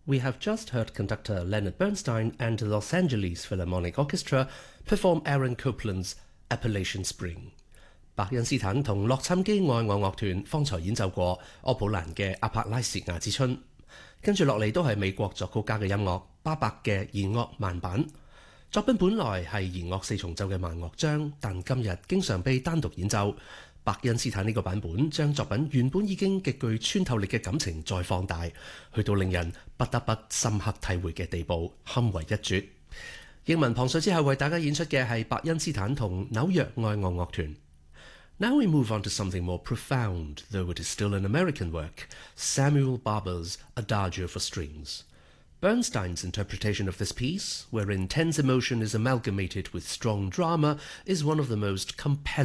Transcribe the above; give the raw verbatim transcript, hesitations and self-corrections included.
We have just heard conductor Leonard Bernstein and the Los Angeles Philharmonic Orchestra perform Aaron Copland's Appalachian Spring。白恩斯坦同洛杉磯愛樂樂團方才演奏過柯普蘭嘅《阿帕拉契亞之春》，跟住落嚟都係美國作曲家嘅音樂，巴伯嘅弦樂慢版。作品本來係弦樂四重奏嘅慢樂章，但今日經常被單獨演奏。白恩斯坦呢個版本將作品原本已經極具穿透力嘅感情再放大，去到令人不得不深刻體會嘅地步，堪為一絕。英文旁述之後為大家演出嘅係白恩斯坦同紐約愛樂樂團。Now we move on to something more profound, though it is still an American work, Samuel Barber's Adagio for Strings. Bernstein's interpretation of this piece, where intense emotion is amalgamated with strong drama, is one of the most compelling